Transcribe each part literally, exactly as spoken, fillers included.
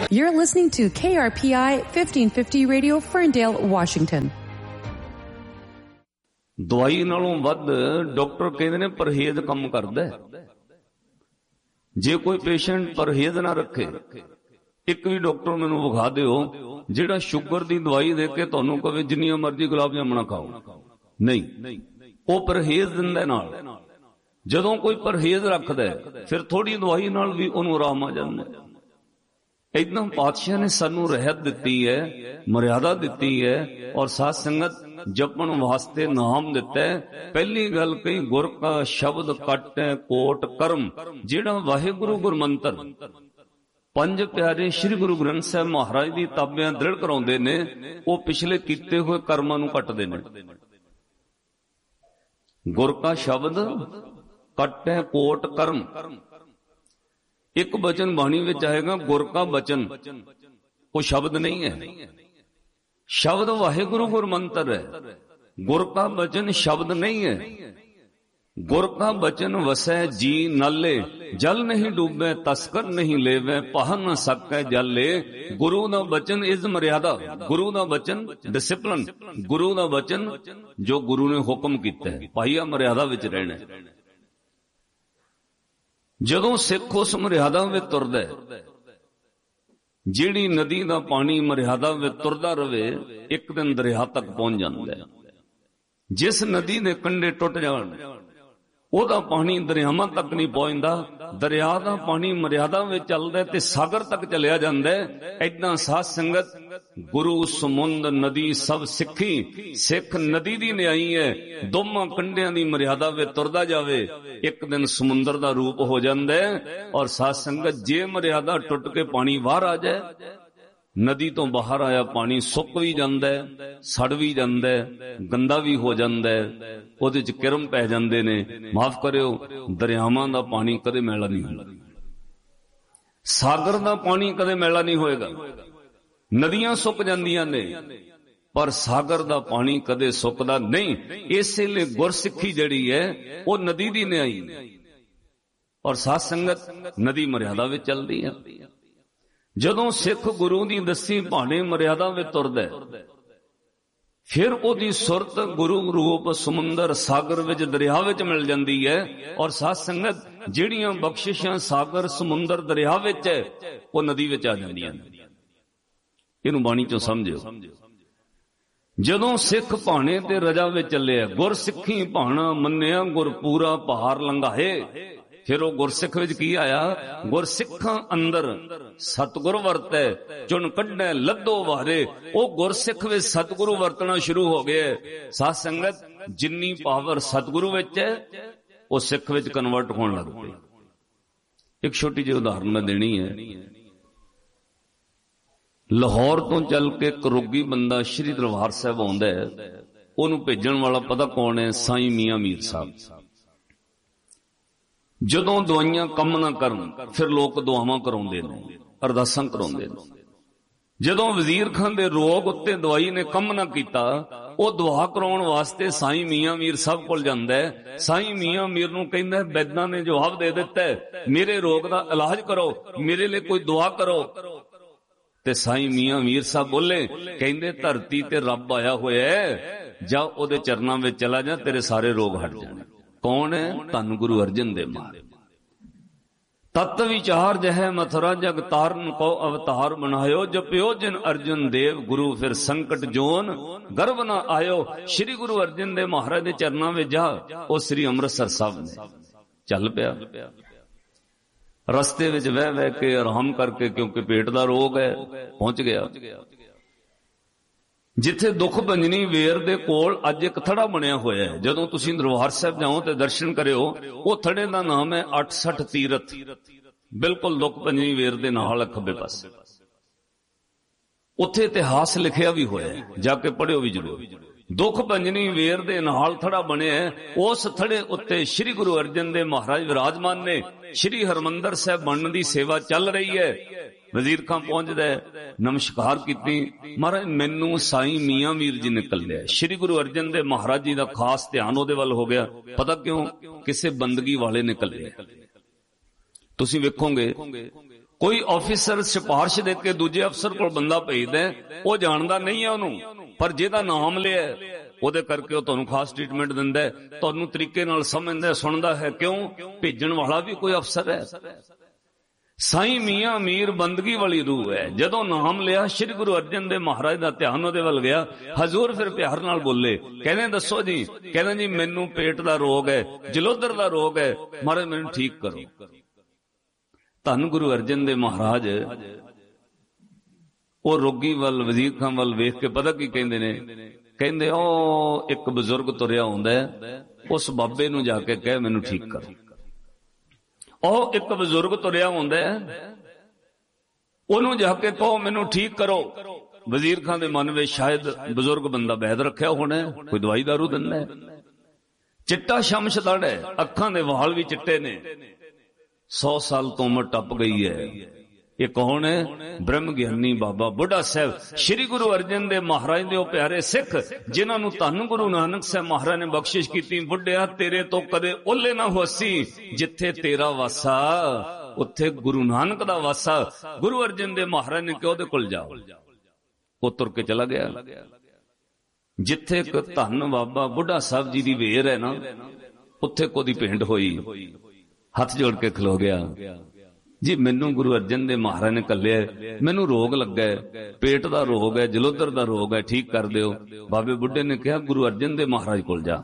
You're listening to K R P I fifteen fifty Radio, Ferndale, Washington. ਦਵਾਈ ਨਾਲੋਂ ਵੱਧ doctor ਕਹਿੰਦੇ ਨੇ ਪਰਹੇਜ਼ ਕੰਮ ਕਰਦਾ। ਜੇ ਕੋਈ ਪੇਸ਼ੈਂਟ ਪਰਹੇਜ਼ ਨਾ ਰੱਖੇ, ਇੱਕ ਵੀ ਡਾਕਟਰ ਮੈਨੂੰ ਵਿਖਾ ਦਿਓ ਜਿਹੜਾ ਸ਼ੂਗਰ ਦੀ ਦਵਾਈ ਦੇ ਕੇ ਤੁਹਾਨੂੰ ਕਵੇ ਜਿੰਨੀਆਂ ਮਰਜ਼ੀ ਗੁਲਾਬ ਜਾਮਣਾ ਖਾਓ, ਨਹੀਂ, ਉਹ ਪਰਹੇਜ਼ ਦਿੰਦਾ ਨਾਲ। ਜਦੋਂ ਕੋਈ ਪਰਹੇਜ਼ ਰੱਖਦਾ ਫਿਰ ਥੋੜੀ ਦਵਾਈ ਨਾਲ ਵੀ ਉਹਨੂੰ ਆਰਾਮ ਆ ਜਾਂਦਾ। ਏਦਾਂ ਪਾਤਸ਼ਾਹ ਨੇ ਸਾਨੂੰ ਰਹਿਤ ਦਿੱਤੀ ਹੈ, ਮਰਿਆਦਾ ਦਿੱਤੀ ਹੈ, ਔਰ ਸਾਧ ਸੰਗਤ ਜਪਣ ਵਾਸਤੇ ਨਾਮ ਦਿੱਤਾ ਹੈ। ਪਹਿਲੀ ਗੱਲ ਕਹੀ, ਗੁਰ ਕਾ ਸ਼ਬਦ ਕੱਟੈ ਕੋਟ ਕਰਮ। ਜਿਹੜਾ ਵਾਹਿਗੁਰੂ ਗੁਰਮੰਤਰ ਪੰਜ ਪਿਆਰੇ ਸ੍ਰੀ ਗੁਰੂ ਗ੍ਰੰਥ ਸਾਹਿਬ ਮਹਾਰਾਜ ਦੀ ਤਾਬਿਆਂ ਦ੍ਰਿੜ ਕਰਾਉਂਦੇ ਨੇ, ਉਹ ਪਿਛਲੇ ਕੀਤੇ ਹੋਏ ਕਰਮਾਂ ਨੂੰ ਕੱਟਦੇ ਨੇ। ਗੁਰ ਕਾ ਸ਼ਬਦ ਕੱਟੈ ਕੋਟ ਕਰਮ। ਇੱਕ ਬਚਨ ਬਾਣੀ ਵਿੱਚ ਆਏਗਾ, ਗੁਰ ਕਾ ਬਚਨ, ਉਹ ਸ਼ਬਦ ਨਹੀਂ ਹੈ। ਸ਼ਬਦ ਵਾਹਿਗੁਰੂ ਗੁਰਮੰਤਰ ਹੈ, ਗੁਰ ਕਾ ਬਚਨ ਸ਼ਬਦ ਨਹੀਂ ਹੈ। ਗੁਰ ਕਾ ਬਚਨ ਵਸੈ ਜੀ ਨਾਲੇ, ਜਲ ਨਹੀਂ ਡੂਬੈ ਤਸਕਰ ਨਹੀਂ ਲੇਵੈ, ਪਹ ਨ ਸਕੈ ਜਾਲੇ। ਗੁਰੂ ਦਾ ਬਚਨ ਇਜ਼ ਮਰਿਆਦਾ, ਗੁਰੂ ਦਾ ਬਚਨ ਡਿਸਿਪਲਿਨ, ਗੁਰੂ ਦਾ ਬਚਨ ਜੋ ਗੁਰੂ ਨੇ ਹੁਕਮ ਕੀਤਾ ਹੈ, ਭਾਈਆ ਮਰਿਆਦਾ ਵਿੱਚ ਰਹਿਣਾ। ਜਦੋਂ ਸਿੱਖ ਉਸ ਮਰਿਆਦਾ ਵਿੱਚ ਤੁਰਦਾ, ਜਿਹੜੀ ਨਦੀ ਦਾ ਪਾਣੀ ਮਰਿਆਦਾ ਵਿੱਚ ਤੁਰਦਾ ਰਵੇ, ਇੱਕ ਦਿਨ ਦਰਿਆ ਤੱਕ ਪਹੁੰਚ ਜਾਂਦਾ ਹੈ। ਜਿਸ ਨਦੀ ਦੇ ਕੰਢੇ ਟੁੱਟ ਜਾਣ, ਉਹਦਾ ਪਾਣੀ ਦਰਿਆਵਾਂ ਤੱਕ ਨਹੀਂ ਪਹੁੰਚਦਾ। ਦਰਿਆ ਦਾ ਪਾਣੀ ਮਰਿਆਦਾ ਵਿੱਚ ਚੱਲਦਾ ਤੇ ਸਾਗਰ ਤੱਕ ਚਲਿਆ ਜਾਂਦਾ। ਏਦਾਂ ਸਾਧ ਸੰਗਤ ਗੁਰੂ ਸਮੁੰਦ ਨਦੀ ਸਭ ਸਿੱਖੀ। ਸਿੱਖ ਨਦੀ ਦੀ ਨਿਆਈ ਹੈ, ਦੋਵਾਂ ਕੰਢਿਆਂ ਦੀ ਮਰਿਆਦਾ ਵਿੱਚ ਤੁਰਦਾ ਜਾਵੇ, ਇੱਕ ਦਿਨ ਸਮੁੰਦਰ ਦਾ ਰੂਪ ਹੋ ਜਾਂਦਾ। ਔਰ ਸਾਧ ਸੰਗਤ ਜੇ ਮਰਿਆਦਾ ਟੁੱਟ ਕੇ ਪਾਣੀ ਬਾਹਰ ਆ ਜਾਏ, ਨਦੀ ਤੋਂ ਬਾਹਰ ਆਇਆ ਪਾਣੀ ਸੁੱਕ ਵੀ ਜਾਂਦਾ, ਸੜ ਵੀ ਜਾਂਦਾ, ਗੰਦਾ ਵੀ ਹੋ ਜਾਂਦਾ, ਉਹਦੇ ਚ ਕਿਰਮ ਪੈ ਜਾਂਦੇ ਨੇ। ਮਾਫ ਕਰਿਓ, ਦਰਿਆਵਾਂ ਦਾ ਪਾਣੀ ਕਦੇ ਮੈਲਾ ਨਹੀਂ ਹੁੰਦਾ, ਸਾਗਰ ਦਾ ਪਾਣੀ ਕਦੇ ਮੈਲਾ ਨਹੀਂ ਹੋਏਗਾ। ਨਦੀਆਂ ਸੁੱਕ ਜਾਂਦੀਆਂ ਨੇ ਪਰ ਸਾਗਰ ਦਾ ਪਾਣੀ ਕਦੇ ਸੁੱਕਦਾ ਨਹੀਂ। ਇਸੇ ਲਈ ਗੁਰਸਿੱਖੀ ਜਿਹੜੀ ਹੈ ਉਹ ਨਦੀ ਦੀ ਨਿਆਈ, ਔਰ ਸਾਧ ਸੰਗਤ ਨਦੀ ਮਰਿਆਦਾ ਵਿੱਚ ਚੱਲਦੀ ਹੈ। ਜਦੋਂ ਸਿੱਖ ਗੁਰੂ ਦੀ ਦੱਸੀ ਭਾਣੇ ਮਰਿਆਦਾ ਵਿੱਚ ਤੁਰਦਾ, ਫਿਰ ਉਹਦੀ ਸੁਰਤ ਗੁਰੂ ਰੂਪ ਸਮੁੰਦਰ ਸਾਗਰ ਵਿੱਚ ਦਰਿਆ ਵਿੱਚ ਮਿਲ ਜਾਂਦੀ ਹੈ। ਔਰ ਸਾਧ ਸੰਗਤ ਜਿਹੜੀਆਂ ਬਖਸ਼ਿਸ਼ਾਂ ਸਾਗਰ ਸਮੁੰਦਰ ਦਰਿਆ ਵਿੱਚ ਹੈ, ਉਹ ਨਦੀ ਵਿੱਚ ਆ ਜਾਂਦੀਆਂ ਨੇ। ਇਹਨੂੰ ਬਾਣੀ ਚੋਂ ਸਮਝਿਓ। ਜਦੋਂ ਸਿੱਖ ਭਾਣੇ ਤੇ ਰਜਾ ਵਿੱਚ ਚੱਲਿਆ, ਗੁਰ ਸਿੱਖੀ ਭਾਣਾ ਮੰਨਿਆ ਗੁਰ ਪੂਰਾ ਪਹਾੜ ਲੰਘਾਏ। ਫਿਰ ਉਹ ਗੁਰਸਿੱਖ ਵਿੱਚ ਕੀ ਆਇਆ? ਗੁਰਸਿੱਖਾਂ ਅੰਦਰ ਸਤਿਗੁਰ ਵਰਤੈ, ਚੁਣ ਕੱਢੈ ਲੱਦੋ ਵਾਰੇ। ਉਹ ਗੁਰਸਿੱਖ ਵਿੱਚ ਸਤਿਗੁਰੂ ਵਰਤਣਾ ਸ਼ੁਰੂ ਹੋ ਗਿਆ। ਸਾਧ ਸੰਗਤ ਜਿੰਨੀ ਪਾਵਰ ਸਤਿਗੁਰੂ ਵਿੱਚ ਹੈ, ਉਹ ਸਿੱਖ ਵਿੱਚ ਕਨਵਰਟ ਹੋਣ ਲੱਗ ਪਈ। ਇੱਕ ਛੋਟੀ ਜਿਹੀ ਉਦਾਹਰਨ ਮੈਂ ਦੇਣੀ ਹੈ। ਲਾਹੌਰ ਤੋਂ ਚੱਲ ਕੇ ਇੱਕ ਰੋਗੀ ਬੰਦਾ ਸ਼੍ਰੀ ਦਰਬਾਰ ਸਾਹਿਬ ਆਉਂਦਾ ਹੈ। ਉਹਨੂੰ ਭੇਜਣ ਵਾਲਾ ਪਤਾ ਕੌਣ ਹੈ? ਸਾਈਂ ਮੀਆਂ ਮੀਰ ਸਾਹਿਬ। ਜਦੋਂ ਦਵਾਈਆਂ ਕੰਮ ਨਾ ਕਰਨ, ਫਿਰ ਲੋਕ ਦੁਆਵਾਂ ਕਰਾਉਂਦੇ ਨੇ, ਅਰਦਾਸਾਂ ਕਰਾਉਂਦੇ ਨੇ। ਜਦੋਂ ਵਜ਼ੀਰ ਖਾਨ ਦੇ ਰੋਗ ਉੱਤੇ ਦਵਾਈ ਨੇ ਕੰਮ ਨਾ ਕੀਤਾ, ਉਹ ਦੁਆ ਕਰਾਉਣ ਵਾਸਤੇ ਸਾਈਂ ਮੀਆਂ ਮੀਰ ਸਾਹਿਬ ਕੋਲ ਜਾਂਦਾ ਹੈ। ਸਾਈਂ ਮੀਆਂ ਮੀਰ ਨੂੰ ਕਹਿੰਦਾ, ਵੈਦਾਂ ਨੇ ਜਵਾਬ ਦੇ ਦਿੱਤਾ, ਮੇਰੇ ਰੋਗ ਦਾ ਇਲਾਜ ਕਰੋ, ਮੇਰੇ ਲਈ ਕੋਈ ਦੁਆ ਕਰੋ। ਤੇ ਸਾਈਂ ਮੀਆਂ ਮੀਰ ਸਾਹਿਬ ਬੋਲੇ, ਕਹਿੰਦੇ ਧਰਤੀ ਤੇ ਰੱਬ ਆਇਆ ਹੋਇਆ ਹੈ, ਜਾ ਉਹਦੇ ਚਰਨਾਂ ਵਿੱਚ ਚਲਾ ਜਾ, ਤੇਰੇ ਸਾਰੇ ਰੋਗ ਹਟ ਜਾਣੇ। ਕੌਣ ਹੈ? ਧੰਨ ਗੁਰੂ ਅਰਜਨ ਦੇਵ ਮਹਾਰਾਜ। ਤਤ ਵਿਚਾਰ ਜਹ ਮਥੁਰਾ ਜਗ ਤਾਰਨ ਕੋ ਅਵਤਾਰ ਬਣਾਇਓ, ਜਪਿਓ ਜਿਨ ਅਰਜਨ ਦੇਵ ਗੁਰੂ ਫਿਰ ਸੰਕਟ ਜੋਨ ਗਰਭ ਨਾ ਆਇਓ। ਸ੍ਰੀ ਗੁਰੂ ਅਰਜਨ ਦੇਵ ਮਹਾਰਾਜ ਦੇ ਚਰਨਾਂ ਵਿੱਚ ਜਾ। ਉਹ ਸ੍ਰੀ ਅੰਮ੍ਰਿਤਸਰ ਸਾਹਿਬ ਨੇ ਚੱਲ ਪਿਆ। ਰਸਤੇ ਵਿੱਚ ਵਹਿ ਵਹਿ ਕੇ ਆਰਾਮ ਕਰਕੇ, ਕਿਉਂਕਿ ਪੇਟ ਦਾ ਰੋਗ ਹੈ, ਪਹੁੰਚ ਗਿਆ ਜਿੱਥੇ ਦੁੱਖ ਭੰਜਨੀ ਵੇਰ ਦੇ ਕੋਲ ਅੱਜ ਇੱਕ ਥੜਾ ਬਣਿਆ ਹੋਇਆ ਹੈ। ਜਦੋਂ ਤੁਸੀਂ ਦਰਬਾਰ ਸਾਹਿਬ ਜਾਓ ਤੇ ਦਰਸ਼ਨ ਕਰਿਓ, ਉਹ ਥੜੇ ਦਾ ਨਾਮ ਹੈ ਅਠਸਠ ਤੀਰਥ। ਬਿਲਕੁਲ ਦੁੱਖ ਭੰਜਨੀ ਵੇਰ ਦੇ ਨਾਲ ਖੱਬੇ ਪਾਸੇ। ਉੱਥੇ ਇਤਿਹਾਸ ਲਿਖਿਆ ਵੀ ਹੋਇਆ ਹੈ, ਜਾ ਕੇ ਪੜ੍ਹਿਓ ਵੀ ਜ਼ਰੂਰ। ਦੁੱਖ ਭੰਜਨੀ ਵੇਰ ਦੇ ਨਾਲ ਥੜਾ ਬਣਿਆ, ਉਸ ਥੜੇ ਉੱਤੇ ਸ੍ਰੀ ਗੁਰੂ ਅਰਜਨ ਦੇਵ ਮਹਾਰਾਜ ਵਿਰਾਜਮਾਨ ਨੇ। ਸ੍ਰੀ ਹਰਿਮੰਦਰ ਸਾਹਿਬ ਬਣਨ ਦੀ ਸੇਵਾ ਚੱਲ ਰਹੀ ਹੈ। ਵਜ਼ੀਰ ਖਾਂ ਪਹੁੰਚਦਾ, ਨਮਸਕਾਰ ਕੀਤੀ, ਮਹਾਰਾਜ ਮੈਨੂੰ ਸਾਈਂ ਮੀਆਂ ਮੀਰ ਜੀ ਨੇ ਕੱਲਿਆ। ਸ੍ਰੀ ਗੁਰੂ ਅਰਜਨ ਦੇਵ ਮਹਾਰਾਜ ਜੀ ਦਾ ਖਾਸ ਧਿਆਨ ਉਹਦੇ ਵੱਲ ਹੋ ਗਿਆ। ਪਤਾ ਕਿਉਂ? ਕਿਸੇ ਬੰਦਗੀ ਵਾਲੇ ਨੇ ਕੱਲਿਆ। ਤੁਸੀਂ ਵੇਖੋਗੇ कोई ऑफिसर सिफारिश दे के दूजे अफसर को बंदा भेजदा वो जानता नहीं है उन्होंने, पर जिहदा नाम लिया ਉਹਦੇ ਕਰਕੇ ਉਹ ਤੁਹਾਨੂੰ ਖਾਸ ਟ੍ਰੀਟਮੈਂਟ ਦਿੰਦਾ ਹੈ, ਤੁਹਾਨੂੰ ਤਰੀਕੇ ਨਾਲ ਸਮਝਦਾ ਸੁਣਦਾ ਹੈ। ਕਿਉਂ? ਭੇਜਣ ਵਾਲਾ ਵੀ ਕੋਈ ਅਫਸਰ ਹੈ। ਸਾਈਂ ਮੀਆਂ ਮੀਰ ਬੰਦਗੀ ਵਾਲੀ ਰੂਹ ਹੈ। ਜਦੋਂ ਨਾਮ ਲਿਆ ਸ਼੍ਰੀ ਗੁਰੂ ਅਰਜਨ ਦੇਵ ਮਹਾਰਾਜ ਦਾ ਧਿਆਨ ਉਹਦੇ ਵੱਲ ਗਿਆ। ਹਜ਼ੂਰ ਫਿਰ ਪਿਆਰ ਨਾਲ ਬੋਲੇ, ਕਹਿੰਦੇ ਦੱਸੋ ਜੀ। ਕਹਿੰਦਾ ਜੀ ਮੈਨੂੰ ਪੇਟ ਦਾ ਰੋਗ ਹੈ, ਜਲੋਦਰ ਦਾ ਰੋਗ ਹੈ, ਮਹਾਰਾਜ ਮੈਨੂੰ ਠੀਕ ਕਰੋ। ਧੰਨ ਗੁਰੂ ਅਰਜਨ ਦੇਵ ਮਹਾਰਾਜ ਉਹ ਰੋਗੀ ਵੱਲ, ਵਜ਼ੀਰ ਖਾਨ ਵੱਲ ਵੇਖ ਕੇ ਪਤਾ ਕੀ ਕਹਿੰਦੇ ਨੇ? ਕਹਿੰਦੇ ਉਹ ਇੱਕ ਬਜ਼ੁਰਗ ਤੁਰਿਆ ਹੁੰਦਾ, ਉਸ ਬਾਬੇ ਨੂੰ ਜਾ ਕੇ ਕਹਿ ਮੈਨੂੰ ਠੀਕ ਕਰ। ਉਹ ਇੱਕ ਬਜ਼ੁਰਗ ਤੁਰਿਆ ਹੁੰਦਾ, ਉਹਨੂੰ ਜਾ ਕੇ ਕਹੋ ਮੈਨੂੰ ਠੀਕ ਕਰੋ। ਵਜ਼ੀਰ ਖਾਨ ਦੇ ਮਨ ਵਿੱਚ ਸ਼ਾਇਦ ਬਜ਼ੁਰਗ ਬੰਦਾ ਵੈਦ ਰੱਖਿਆ ਹੋਣਾ, ਕੋਈ ਦਵਾਈ ਦਾਰੂ ਦਿੰਦਾ ਹੈ। ਚਿੱਟਾ ਸ਼ਮਸ਼ਦੜ ਹੈ, ਅੱਖਾਂ ਦੇ ਵਾਲ ਵੀ ਚਿੱਟੇ ਨੇ, ਸੌ ਸਾਲ ਤੋਂ ਉਮਰ ਟੱਪ ਗਈ ਹੈ। ਇਹ ਕੌਣ ਹੈ? ਬ੍ਰਹਮ ਗਿਆਨੀ ਬਾਬਾ ਬੁੱਢਾ ਸਾਹਿਬ, ਸ਼੍ਰੀ ਗੁਰੂ ਅਰਜਨ ਦੇਵ ਮਹਾਰਾਜ ਦੇ ਉਹ ਪਿਆਰੇ ਸਿੱਖ ਜਿਨ੍ਹਾਂ ਨੂੰ ਧੰਨ ਗੁਰੂ ਨਾਨਕ ਸਾਹਿਬ ਮਹਾਰਾਜ ਨੇ ਬਖਸ਼ਿਸ਼ ਕੀਤੀ। ਬੁੱਢਿਆ ਤੇਰੇ ਤੋਂ ਕਦੇ ਓਲੇ ਨਾ ਹੋਸੀ, ਜਿੱਥੇ ਤੇਰਾ ਵਾਸਾ ਉੱਥੇ ਗੁਰੂ ਨਾਨਕ ਦਾ ਵਾਸਾ। ਗੁਰੂ ਅਰਜਨ ਦੇਵ ਮਹਾਰਾਜ ਨੇ ਕਿਹਾ ਉਹਦੇ ਕੋਲ ਜਾਓ। ਉਹ ਤੁਰ ਕੇ ਚਲਾ ਗਿਆ। ਜਿੱਥੇ ਇੱਕ ਧੰਨ ਬਾਬਾ ਬੁੱਢਾ ਸਾਹਿਬ ਜੀ ਦੀ ਵੇਰ ਹੈ ਨਾ, ਉੱਥੇ ਕੋਦੀ ਭੇਂਟ ਹੋਈ, ਹੱਥ ਜੋੜ ਕੇ ਖਲੋ ਗਿਆ। ਜੀ ਮੈਨੂੰ ਗੁਰੂ ਅਰਜਨ ਦੇਵ ਮਹਾਰਾਜ ਨੇ ਘੱਲਿਆ, ਮੈਨੂੰ ਰੋਗ ਲੱਗਾ ਹੈ, ਪੇਟ ਦਾ ਰੋਗ ਹੈ, ਜਲੋਦਰ ਦਾ ਰੋਗ ਹੈ, ਠੀਕ ਕਰ ਦਿਓ। ਬਾਬੇ ਬੁੱਢੇ ਨੇ ਕਿਹਾ ਗੁਰੂ ਅਰਜਨ ਦੇਵ ਮਹਾਰਾਜ ਕੋਲ ਜਾ।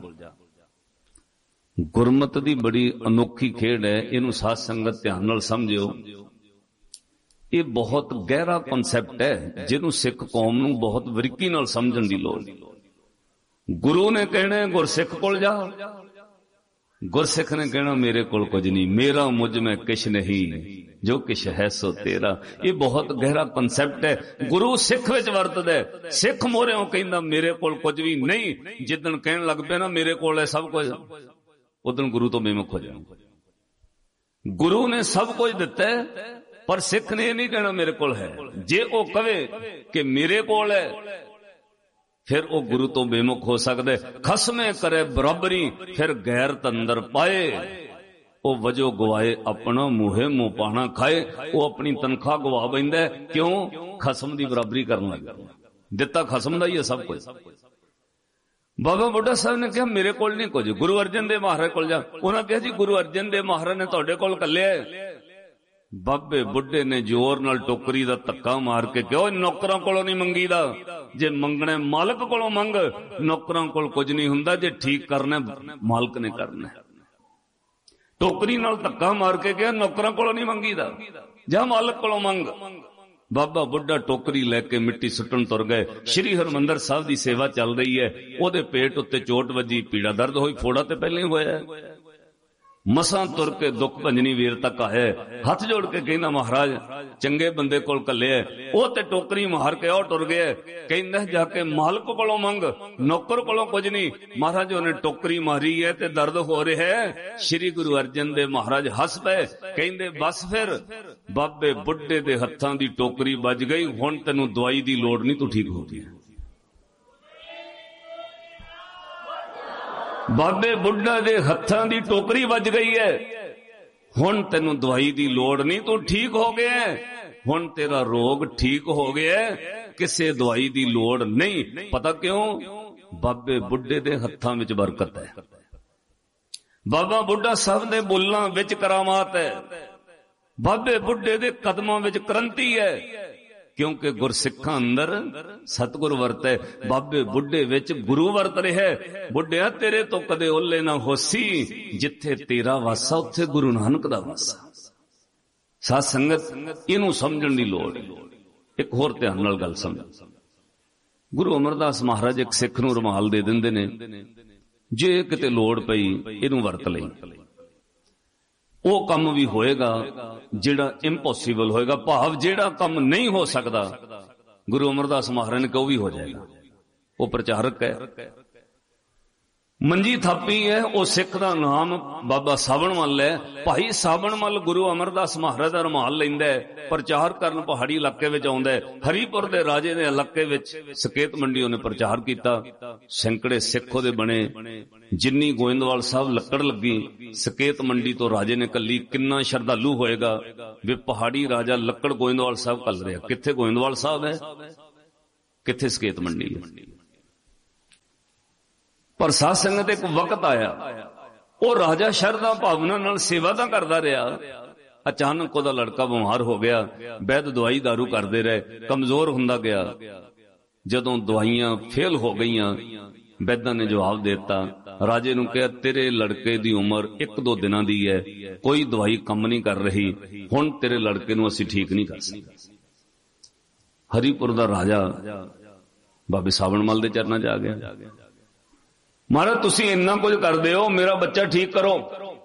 ਗੁਰਮਤ ਦੀ ਬੜੀ ਅਨੋਖੀ ਖੇਡ ਹੈ, ਇਹਨੂੰ ਸਾਧ ਸੰਗਤ ਧਿਆਨ ਨਾਲ ਸਮਝਿਓ। ਇਹ ਬਹੁਤ ਗਹਿਰਾ ਕਨਸੈਪਟ ਹੈ, ਜਿਹਨੂੰ ਸਿੱਖ ਕੌਮ ਨੂੰ ਬਹੁਤ ਬਰੀਕੀ ਨਾਲ ਸਮਝਣ ਦੀ ਲੋੜ। ਗੁਰੂ ਨੇ ਕਹਿਣਾ ਗੁਰਸਿੱਖ ਕੋਲ ਜਾ, ਗੁਰਸਿੱਖ ਨੇ ਕਹਿਣਾ ਮੇਰੇ ਕੋਲ ਕੁਝ ਨਹੀਂ, ਮੇਰਾ ਮੁਝ ਮੈਂ ਕਿਛ ਨਹੀਂ, ਜੋ ਕਿਛ ਹੈ ਸੋ ਤੇਰਾ। ਇਹ ਬਹੁਤ ਗਹਿਰਾ ਕਨਸੈਪਟ ਹੈ, ਗੁਰੂ ਸਿੱਖ ਵਿੱਚ ਵਰਤਦਾ। ਸਿੱਖ ਮੋਰਿਓਂ ਕਹਿੰਦਾ ਮੇਰੇ ਕੋਲ ਕੁਝ ਵੀ ਨਹੀਂ। ਜਿੱਦਣ ਕਹਿਣ ਲੱਗ ਪਿਆ ਨਾ ਮੇਰੇ ਕੋਲ ਹੈ ਸਭ ਕੁਝ, ਉਦਣ ਗੁਰੂ ਤੋਂ ਬੇਮੁਖ ਹੋ ਜਾਣਾ। ਗੁਰੂ ਨੇ ਸਭ ਕੁਝ ਦਿੱਤਾ, ਪਰ ਸਿੱਖ ਨੇ ਇਹ ਨਹੀਂ ਕਹਿਣਾ ਮੇਰੇ ਕੋਲ ਹੈ। ਜੇ ਉਹ ਕਵੇ ਕਿ ਮੇਰੇ ਕੋਲ ਹੈ, ਫਿਰ ਉਹ ਗੁਰੂ ਤੋਂ ਬੇਮੁਖ ਹੋ ਸਕਦਾ। ਖਸਮੇ ਕਰੇ ਬਰਾਬਰੀ, ਫਿਰ ਗੈਰਤ ਅੰਦਰ ਪਾਏ। ਉਹ ਵਜੋ ਗਵਾਏ ਆਪਣਾ, ਮੂਹੇ ਮੂੰਹ ਪਾਣਾ ਖਾਏ। ਉਹ ਆਪਣੀ ਤਨਖਾਹ ਗਵਾ ਬੈਂਦਾ। ਕਿਉਂ? ਖਸਮ ਦੀ ਬਰਾਬਰੀ ਕਰਨ ਲੱਗਾ। ਦਿੱਤਾ ਖਸਮ ਦਾ ਹੀ ਹੈ ਸਭ ਕੁਝ। ਬਾਬਾ ਬੁੱਢਾ ਸਾਹਿਬ ਨੇ ਕਿਹਾ ਮੇਰੇ ਕੋਲ ਨਹੀਂ ਕੁਝ, ਗੁਰੂ ਅਰਜਨ ਦੇਵ ਮਹਾਰਾਜ ਕੋਲ ਜਾ। ਉਹਨਾਂ ਕਿਹਾ ਜੀ ਗੁਰੂ ਅਰਜਨ ਦੇਵ ਮਹਾਰਾਜ ਨੇ ਤੁਹਾਡੇ ਕੋਲ ਘੱਲਿਆ। ਬਾਬੇ ਬੁੱਢੇ ਨੇ ਜ਼ੋਰ ਨਾਲ ਟੋਕਰੀ ਦਾ ਧੱਕਾ ਮਾਰ ਕੇ ਕਿਹਾ ਨੌਕਰਾਂ ਕੋਲੋਂ ਨਹੀਂ ਮੰਗੀਦਾ, ਜੇ ਮੰਗਣਾ ਮਾਲਕ ਕੋਲੋਂ ਮੰਗ। ਨੌਕਰਾਂ ਕੋਲ ਕੁਝ ਨਹੀਂ ਹੁੰਦਾ, ਜੇ ਠੀਕ ਕਰਨਾ ਮਾਲਕ ਨੇ ਕਰਨਾ। ਟੋਕਰੀ ਨਾਲ ਧੱਕਾ ਮਾਰ ਕੇ ਕਿਹਾ ਨੌਕਰਾਂ ਕੋਲੋਂ ਨਹੀਂ ਮੰਗੀਦਾ, ਜਾਂ ਮਾਲਕ ਕੋਲੋਂ ਮੰਗ। ਬਾਬਾ ਬੁੱਢਾ ਟੋਕਰੀ ਲੈ ਕੇ ਮਿੱਟੀ ਸੁੱਟਣ ਤੁਰ ਗਏ। ਸ਼੍ਰੀ ਹਰਿਮੰਦਰ ਸਾਹਿਬ ਦੀ ਸੇਵਾ ਚੱਲ ਰਹੀ ਹੈ, ਉਹਦੇ ਪੇਟ ਉੱਤੇ ਚੋਟ ਵੱਜੀ, ਪੀੜਾ ਦਰਦ ਹੋਈ, ਫੋੜਾ ਤੇ ਪਹਿਲਾਂ ਹੀ ਹੋਇਆ। ਮਸਾਂ ਤੁਰ ਕੇ ਦੁੱਖ ਭੰਜਨੀ ਵੀਰ ਤੱਕ ਆਇਆ, ਹੱਥ ਜੋੜ ਕੇ ਕਹਿੰਦਾ ਮਹਾਰਾਜ ਚੰਗੇ ਬੰਦੇ ਕੋਲ ਘੱਲਿਆ। ਉਹ ਤੇ ਟੋਕਰੀ ਮਾਰ ਕੇ ਉਹ ਟੁਰ ਗਿਆ। ਕਹਿੰਦਾ ਜਾ ਕੇ ਮਾਲਕ ਕੋਲੋਂ ਮੰਗ, ਨੌਕਰ ਕੋਲੋਂ ਕੁਝ ਨਹੀਂ। ਮਹਾਰਾਜ ਉਹਨੇ ਟੋਕਰੀ ਮਾਰੀ ਹੈ ਤੇ ਦਰਦ ਹੋ ਰਿਹਾ ਹੈ। ਸ਼੍ਰੀ ਗੁਰੂ ਅਰਜਨ ਦੇਵ ਮਹਾਰਾਜ ਹੱਸ ਪਏ, ਕਹਿੰਦੇ ਬਸ ਫਿਰ ਬਾਬੇ ਬੁੱਢੇ ਦੇ ਹੱਥਾਂ ਦੀ ਟੋਕਰੀ ਵੱਜ ਗਈ, ਹੁਣ ਤੈਨੂੰ ਦਵਾਈ ਦੀ ਲੋੜ ਨਹੀਂ, ਤੂੰ ਠੀਕ ਹੋ ਗਿਆ। ਬਾਬੇ ਬੁੱਢਾ ਦੇ ਹੱਥਾਂ ਦੀ ਟੋਕਰੀ ਵੱਜ ਗਈ ਹੈ, ਹੁਣ ਤੈਨੂੰ ਦਵਾਈ ਦੀ ਲੋੜ ਨਹੀਂ, ਤੂੰ ਠੀਕ ਹੋ ਗਿਆ। ਹੁਣ ਤੇਰਾ ਰੋਗ ਠੀਕ ਹੋ ਗਿਆ, ਕਿਸੇ ਦਵਾਈ ਦੀ ਲੋੜ ਨਹੀਂ। ਪਤਾ ਕਿਉਂ? ਬਾਬੇ ਬੁੱਢੇ ਦੇ ਹੱਥਾਂ ਵਿੱਚ ਬਰਕਤ ਹੈ। ਬਾਬਾ ਬੁੱਢਾ ਸਾਹਿਬ ਦੇ ਬੋਲਾਂ ਵਿੱਚ ਕਰਾਮਾਤ ਹੈ। ਬਾਬੇ ਬੁੱਢੇ ਦੇ ਕਦਮਾਂ ਵਿੱਚ ਕ੍ਰਾਂਤੀ ਹੈ, ਕਿਉਂਕਿ ਗੁਰਸਿੱਖਾਂ ਅੰਦਰ ਸਤਿਗੁਰ ਵਰਤੈ। ਬਾਬੇ ਬੁੱਢੇ ਵਿੱਚ ਗੁਰੂ ਵਰਤ ਰਿਹਾ। ਬੁੱਢਿਆ ਤੇਰੇ ਤੋਂ ਕਦੇ ਓਲੇ ਨਾ ਹੋਸੀ, ਜਿੱਥੇ ਤੇਰਾ ਵਾਸਾ ਉੱਥੇ ਗੁਰੂ ਨਾਨਕ ਦਾ ਵਾਸਾ। ਸਾਧ ਸੰਗਤ ਇਹਨੂੰ ਸਮਝਣ ਦੀ ਲੋੜ। ਇੱਕ ਹੋਰ ਧਿਆਨ ਨਾਲ ਗੱਲ ਸਮਝ। ਗੁਰੂ ਅਮਰਦਾਸ ਮਹਾਰਾਜ ਇੱਕ ਸਿੱਖ ਨੂੰ ਰੁਮਾਲ ਦੇ ਦਿੰਦੇ ਨੇ, ਜੇ ਕਿਤੇ ਲੋੜ ਪਈ ਇਹਨੂੰ ਵਰਤ ਲਈ। ਉਹ ਕੰਮ ਵੀ ਹੋਏਗਾ ਜਿਹੜਾ ਇੰਪੋਸੀਬਲ ਹੋਏਗਾ, ਭਾਵ ਜਿਹੜਾ ਕੰਮ ਨਹੀਂ ਹੋ ਸਕਦਾ ਗੁਰੂ ਅਮਰਦਾਸ ਮਹਾਰਾਜ ਨੇ ਕਿਹਾ ਉਹ ਵੀ ਹੋ ਜਾਏਗਾ। ਉਹ ਪ੍ਰਚਾਰਕ ਹੈ। ਮੰਜੀ ਥਾਪੀ ਹੈ। ਉਹ ਸਿੱਖ ਦਾ ਨਾਮ ਬਾਬਾ ਸਾਵਣ ਮੱਲ ਹੈ। ਭਾਈ ਸਾਵਣ ਮੱਲ ਗੁਰੂ ਅਮਰਦਾਸ ਮਹਾਰਾਜ ਦਾ ਰੁਮਾਲ ਲੈਂਦਾ ਹੈ, ਪ੍ਰਚਾਰ ਕਰਨ ਪਹਾੜੀ ਇਲਾਕੇ ਵਿੱਚ ਆਉਂਦਾ ਹੈ। ਹਰੀਪੁਰ ਦੇ ਰਾਜੇ ਦੇ ਇਲਾਕੇ ਵਿੱਚ ਸਕੇਤ ਮੰਡੀ ਉਹਨੇ ਪ੍ਰਚਾਰ ਕੀਤਾ। ਸੈਂਕੜੇ ਸਿੱਖ ਉਹਦੇ ਬਣੇ। ਜਿੰਨੀ ਗੋਇੰਦਵਾਲ ਸਾਹਿਬ ਲੱਕੜ ਲੱਗੀ ਸਕੇਤ ਮੰਡੀ ਤੋਂ ਰਾਜੇ ਨੇ ਕੱਲੀ, ਕਿੰਨਾ ਸ਼ਰਧਾਲੂ ਹੋਏਗਾ ਵੀ ਪਹਾੜੀ ਰਾਜਾ ਲੱਕੜ ਗੋਇੰਦਵਾਲ ਸਾਹਿਬ ਕੱਲ ਰਿਹਾ। ਕਿੱਥੇ ਗੋਇੰਦਵਾਲ ਸਾਹਿਬ ਹੈ, ਕਿੱਥੇ ਸਕੇਤ ਮੰਡੀ ਹੈ। ਪਰ ਸਾਧ ਸੰਗਤ ਇੱਕ ਵਕਤ ਆਇਆ, ਉਹ ਰਾਜਾ ਸ਼ਰਧਾ ਭਾਵਨਾ ਨਾਲ ਸੇਵਾ ਤਾਂ ਕਰਦਾ ਰਿਹਾ। ਅਚਾਨਕ ਉਹਦਾ ਲੜਕਾ ਬਿਮਾਰ ਹੋ ਗਿਆ। ਵੈਦ ਦਵਾਈ ਦਾਰੂ ਕਰਦੇ ਰਹੇ, ਕਮਜ਼ੋਰ ਹੁੰਦਾ ਗਿਆ। ਜਦੋਂ ਦਵਾਈਆਂ ਫੇਲ ਹੋ ਗਈਆਂ, ਵੈਦਾਂ ਨੇ ਜਵਾਬ ਦੇ ਦਿੱਤਾ। ਰਾਜੇ ਨੂੰ ਕਿਹਾ, ਤੇਰੇ ਲੜਕੇ ਦੀ ਉਮਰ ਇੱਕ ਦੋ ਦਿਨਾਂ ਦੀ ਹੈ, ਕੋਈ ਦਵਾਈ ਕੰਮ ਨਹੀਂ ਕਰ ਰਹੀ, ਹੁਣ ਤੇਰੇ ਲੜਕੇ ਨੂੰ ਅਸੀਂ ਠੀਕ ਨਹੀਂ ਕਰ ਸਕਦੇ। ਹਰੀਪੁਰ ਦਾ ਰਾਜਾ ਬਾਬੇ ਸਾਵਣ ਮੱਲ ਦੇ ਚਰਨਾਂ 'ਚ ਆ ਗਿਆ। ਮਹਾਰਾਜ ਤੁਸੀਂ ਇੰਨਾ ਕੁਝ ਕਰਦੇ ਹੋ, ਮੇਰਾ ਬੱਚਾ ਠੀਕ ਕਰੋ।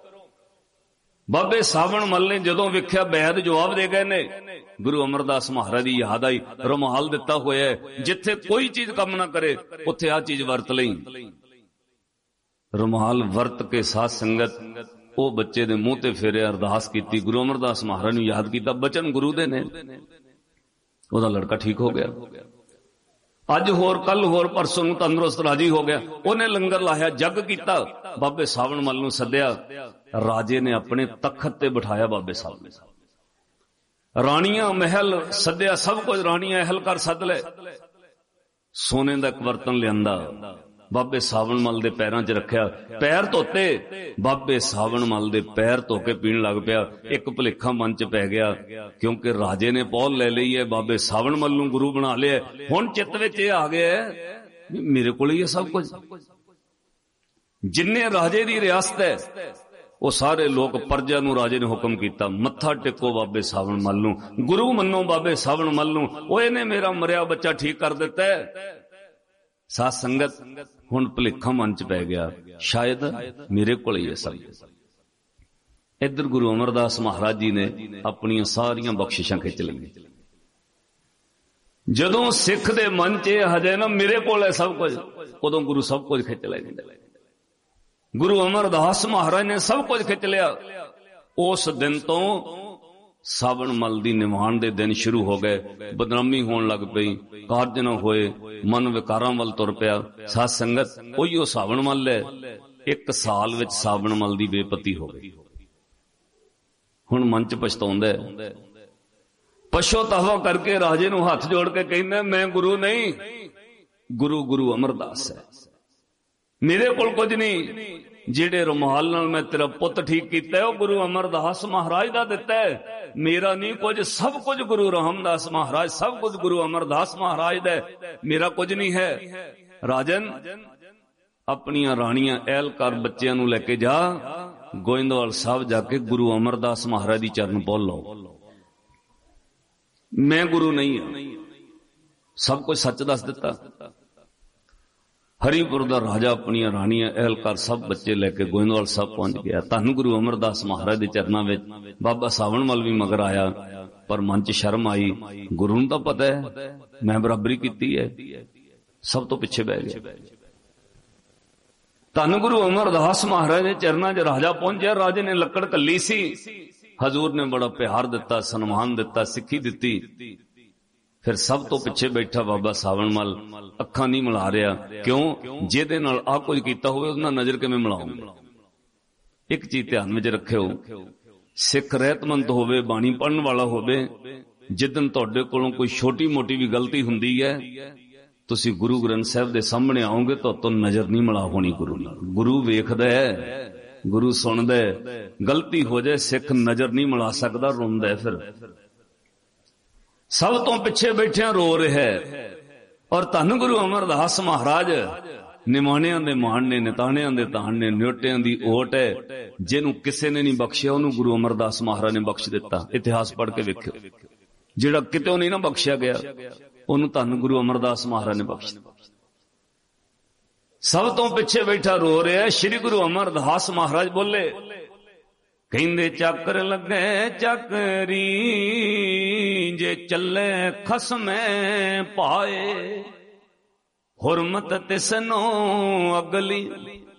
ਬਾਬੇ ਸਾਵਣ ਮੱਲ ਨੇ ਜਦੋਂ ਵੇਖਿਆ ਵੈਦ ਜਵਾਬ ਦੇ ਗਏ ਨੇ, ਗੁਰੂ ਅਮਰਦਾਸ ਮਹਾਰਾਜ ਦੀ ਯਾਦ ਆਈ। ਰੁਮਾਲ ਦਿੱਤਾ ਹੋਇਆ, ਜਿੱਥੇ ਕੋਈ ਚੀਜ਼ ਕੰਮ ਨਾ ਕਰੇ ਉੱਥੇ ਆਹ ਚੀਜ਼ ਵਰਤ ਲਈ। ਰੁਮਾਲ ਵਰਤ ਕੇ ਸਾਧ ਸੰਗਤ ਉਹ ਬੱਚੇ ਦੇ ਮੂੰਹ ਤੇ ਫੇਰਿਆ, ਅਰਦਾਸ ਕੀਤੀ, ਗੁਰੂ ਅਮਰਦਾਸ ਮਹਾਰਾਜ ਨੂੰ ਯਾਦ ਕੀਤਾ। ਬਚਨ ਗੁਰੂ ਦੇ ਨੇ, ਉਹਦਾ ਲੜਕਾ ਠੀਕ ਹੋ ਗਿਆ। ਅੱਜ ਹੋਰ ਕੱਲ ਹੋਰ ਪਰਸੋਂ ਨੂੰ ਤੰਦਰੁਸਤ ਰਾਜੀ ਹੋ ਗਿਆ। ਉਹਨੇ ਲੰਗਰ ਲਾਇਆ, ਜੱਗ ਕੀਤਾ, ਬਾਬੇ ਸਾਵਣ ਮੱਲ ਨੂੰ ਸੱਦਿਆ। ਰਾਜੇ ਨੇ ਆਪਣੇ ਤਖਤ ਤੇ ਬਿਠਾਇਆ ਬਾਬੇ ਸਾਵਣ। ਰਾਣੀਆਂ ਮਹਿਲ ਸੱਦਿਆ, ਸਭ ਕੁਝ ਰਾਣੀਆਂ ਅਹਿਲ ਕਰ ਸੱਦ ਲੈ। ਸੋਨੇ ਦਾ ਇੱਕ ਬਰਤਨ ਲਿਆਂਦਾ, ਬਾਬੇ ਸਾਵਣ ਮੱਲ ਦੇ ਪੈਰਾਂ 'ਚ ਰੱਖਿਆ, ਪੈਰ ਧੋਤੇ। ਬਾਬੇ ਸਾਵਣ ਮੱਲ ਦੇ ਪੈਰ ਧੋ ਕੇ ਪੀਣ ਲੱਗ ਪਿਆ। ਇੱਕ ਭੁਲੇਖਾ ਮਨ 'ਚ ਪੈ ਗਿਆ, ਕਿਉਂਕਿ ਰਾਜੇ ਨੇ ਪੌਲ ਲੈ ਲਈ ਹੈ, ਬਾਬੇ ਸਾਵਣ ਮੱਲ ਨੂੰ ਗੁਰੂ ਬਣਾ ਲਿਆ। ਹੁਣ ਚਿੱਤ ਵਿੱਚ ਇਹ ਆ ਗਿਆ ਮੇਰੇ ਕੋਲ ਹੀ ਹੈ ਸਭ ਕੁਝ। ਜਿੰਨੇ ਰਾਜੇ ਦੀ ਰਿਆਸਤ ਹੈ ਉਹ ਸਾਰੇ ਲੋਕ ਪਰਜਾ ਨੂੰ ਰਾਜੇ ਨੇ ਹੁਕਮ ਕੀਤਾ, ਮੱਥਾ ਟੇਕੋ ਬਾਬੇ ਸਾਵਣ ਮੱਲ ਨੂੰ, ਗੁਰੂ ਮੰਨੋ ਬਾਬੇ ਸਾਵਣ ਮੱਲ ਨੂੰ। ਉਹ ਇਹਨੇ ਮੇਰਾ ਮਰਿਆ ਬੱਚਾ ਠੀਕ ਕਰ ਦਿੱਤਾ ਹੈ। ਸਾਧ ਸੰਗਤ ਹੁਣ ਭੁਲੇਖਾ ਮਨ 'ਚ ਪੈ ਗਿਆ, ਸ਼ਾਇਦ ਮੇਰੇ ਕੋਲ ਹੀ ਹੈ ਸਭ। ਇੱਧਰ ਗੁਰੂ ਅਮਰਦਾਸ ਮਹਾਰਾਜ ਜੀ ਨੇ ਆਪਣੀਆਂ ਸਾਰੀਆਂ ਬਖਸ਼ਿਸ਼ਾਂ ਖਿੱਚ ਲਈਆਂ। ਜਦੋਂ ਸਿੱਖ ਦੇ ਮਨ 'ਚ ਇਹ ਹਜੇ ਨਾ ਮੇਰੇ ਕੋਲ ਹੈ ਸਭ ਕੁਝ, ਉਦੋਂ ਗੁਰੂ ਸਭ ਕੁਝ ਖਿੱਚ ਲੈਂਦੇ। ਗੁਰੂ ਅਮਰਦਾਸ ਮਹਾਰਾਜ ਨੇ ਸਭ ਕੁਝ ਖਿੱਚ ਲਿਆ। ਉਸ ਦਿਨ ਤੋਂ ਸਾਵਣ ਮੱਲ ਦੀ ਨਿਵਾਣ ਦੇ ਦਿਨ ਸ਼ੁਰੂ ਹੋ ਗਏ। ਬਦਨਾਮੀ ਹੋਣ ਲੱਗ ਪਈ, ਕਾਰਜ ਨਾ ਹੋਏ, ਮਨ ਵਿਕਾਰਾਂ ਵੱਲ ਤੁਰ ਪਿਆ। ਸਾਧ ਸੰਗਤ ਉਹੀ ਉਹ ਸਾਵਣ ਮੱਲ ਹੈ। ਇੱਕ ਸਾਲ ਵਿੱਚ ਸਾਵਣ ਮੱਲ ਦੀ ਬੇਪਤੀ ਹੋ ਗਈ। ਹੁਣ ਮਨ 'ਚ ਪਛਤਾਉਂਦਾ ਹੈ। ਪਛਤਾਵਾ ਕਰਕੇ ਰਾਜੇ ਨੂੰ ਹੱਥ ਜੋੜ ਕੇ ਕਹਿੰਦਾ, ਮੈਂ ਗੁਰੂ ਨਹੀਂ, ਗੁਰੂ ਗੁਰੂ ਅਮਰਦਾਸ ਹੈ, ਮੇਰੇ ਕੋਲ ਕੁਝ ਨਹੀਂ। ਜਿਹੜੇ ਰੁਮਾਲ ਨਾਲ ਮੈਂ ਤੇਰਾ ਪੁੱਤ ਠੀਕ ਕੀਤਾ ਉਹ ਗੁਰੂ ਅਮਰਦਾਸ ਮਹਾਰਾਜ ਦਾ ਦਿੱਤਾ ਹੈ, ਮੇਰਾ ਨਹੀਂ ਕੁਝ, ਸਭ ਕੁਝ ਗੁਰੂ ਰਾਮਦਾਸ ਮਹਾਰਾਜ, ਸਭ ਕੁਝ ਗੁਰੂ ਅਮਰਦਾਸ ਮਹਾਰਾਜ ਦਾ, ਮੇਰਾ ਕੁਝ ਨਹੀਂ ਹੈ। ਰਾਜਨ ਆਪਣੀਆਂ ਰਾਣੀਆਂ ਅਹਿਲਕਾਰ ਬੱਚਿਆਂ ਨੂੰ ਲੈ ਕੇ ਜਾ, ਗੋਇੰਦਵਾਲ ਸਾਹਿਬ ਜਾ ਕੇ ਗੁਰੂ ਅਮਰਦਾਸ ਮਹਾਰਾਜ ਦੀ ਚਰਨ ਪਹੁੰਚ ਲਓ। ਮੈਂ ਗੁਰੂ ਨਹੀਂ ਹਾਂ, ਸਭ ਕੁਝ ਸੱਚ ਦੱਸ ਦਿੱਤਾ। ਹਰੀਪੁਰ ਦਾ ਰਾਜਾ ਆਪਣੀਆਂ ਰਾਣੀਆਂ ਅਹਿਲਕਾਰ ਸਭ ਬੱਚੇ ਲੈ ਕੇ ਗੋਇੰਦਵਾਲ ਸਾਹਿਬ ਪਹੁੰਚ ਗਿਆ। ਧੰਨ ਗੁਰੂ ਅਮਰਦਾਸ ਮਹਾਰਾਜ ਦੇ ਚਰਨਾਂ ਵਿੱਚ ਬਾਬਾ ਸਾਵਣ ਮੱਲ ਵੀ ਮਗਰ ਆਇਆ, ਪਰ ਮਨ 'ਚ ਸ਼ਰਮ ਆਈ। ਗੁਰੂ ਨੂੰ ਤਾਂ ਪਤਾ ਹੈ ਮੈਂ ਬਰਾਬਰੀ ਕੀਤੀ ਹੈ, ਸਭ ਤੋਂ ਪਿੱਛੇ ਬਹਿ ਗਿਆ। ਧੰਨ ਗੁਰੂ ਅਮਰਦਾਸ ਮਹਾਰਾਜ ਦੇ ਚਰਨਾਂ 'ਚ ਰਾਜਾ ਪਹੁੰਚਿਆ। ਰਾਜੇ ਨੇ ਲੱਕੜ ਕੱਲੀ ਸੀ, ਹਜ਼ੂਰ ਨੇ ਬੜਾ ਪਿਆਰ ਦਿੱਤਾ, ਸਨਮਾਨ ਦਿੱਤਾ, ਸਿੱਖੀ ਦਿੱਤੀ। ਫਿਰ ਸਭ ਤੋਂ ਪਿੱਛੇ ਬੈਠਾ ਬਾਬਾ ਸਾਵਣ ਮੱਲ ਅੱਖਾਂ ਨਹੀਂ ਮਿਲਾ ਰਿਹਾ। ਕਿਉਂ? ਜਿਹਦੇ ਨਾਲ ਆਹ ਕੁਝ ਕੀਤਾ ਹੋਵੇ ਉਹਦੇ ਨਾਲ ਨਜ਼ਰ ਕਿਵੇਂ ਮਿਲਾਉਂਗੇ। ਇੱਕ ਚੀਜ਼ ਧਿਆਨ ਵਿੱਚ ਰੱਖਿਓ, ਸਿੱਖ ਰਹਿਤਮੰਦ ਹੋਵੇ, ਬਾਣੀ ਪੜ੍ਹਨ ਵਾਲਾ ਹੋਵੇ, ਜਿੱਦਨ ਤੁਹਾਡੇ ਕੋਲੋਂ ਕੋਈ ਛੋਟੀ ਮੋਟੀ ਵੀ ਗਲਤੀ ਹੁੰਦੀ ਹੈ, ਤੁਸੀਂ ਗੁਰੂ ਗ੍ਰੰਥ ਸਾਹਿਬ ਦੇ ਸਾਹਮਣੇ ਆਓਗੇ ਤਾਂ ਤੁਹਾਨੂੰ ਨਜ਼ਰ ਨਹੀਂ ਮਿਲਾ ਹੋਣੀ ਗੁਰੂ ਨਾਲ। ਗੁਰੂ ਵੇਖਦਾ ਹੈ, ਗੁਰੂ ਸੁਣਦਾ ਹੈ। ਗਲਤੀ ਹੋ ਜਾਏ ਸਿੱਖ ਨਜ਼ਰ ਨਹੀਂ ਮਿਲਾ ਸਕਦਾ, ਰੋਂਦਾ ਫਿਰ। ਸਭ ਤੋਂ ਪਿੱਛੇ ਬੈਠਿਆ ਰੋ ਰਿਹਾ ਹੈ। ਔਰ ਧੰਨ ਗੁਰੂ ਅਮਰਦਾਸ ਮਹਾਰਾਜ ਨਿਮਾਣਿਆਂ ਦੇ ਮਾਣ ਨੇ, ਨਿਤਾਣਿਆਂ ਦੇ ਤਾਣ ਨੇ, ਨਿਉਟਿਆਂ ਦੀ ਓਟ ਹੈ। ਜਿਹਨੂੰ ਕਿਸੇ ਨੇ ਨਹੀਂ ਬਖਸ਼ਿਆ ਉਹਨੂੰ ਗੁਰੂ ਅਮਰਦਾਸ ਮਹਾਰਾਜ ਨੇ ਬਖਸ਼ ਦਿੱਤਾ। ਇਤਿਹਾਸ ਪੜ੍ਹ ਕੇ ਵੇਖਿਓ, ਜਿਹੜਾ ਕਿਤੋਂ ਨਹੀਂ ਨਾ ਬਖਸ਼ਿਆ ਗਿਆ ਉਹਨੂੰ ਧੰਨ ਗੁਰੂ ਅਮਰਦਾਸ ਮਹਾਰਾਜ ਨੇ ਬਖਸ਼ ਦਿੱਤਾ। ਸਭ ਤੋਂ ਪਿੱਛੇ ਬੈਠਾ ਰੋ ਰਿਹਾ। ਸ੍ਰੀ ਗੁਰੂ ਅਮਰਦਾਸ ਮਹਾਰਾਜ ਬੋਲੇ, ਕਹਿੰਦੇ ਚੱਕਰ ਲੱਗੇ ਚੱਕਰੀ, ਜੇ ਚੱਲੇ ਖਸਮੇ ਪਾਏ, ਹੁਰਮਤ ਤਿਸਨੋਂ ਅਗਲੀ,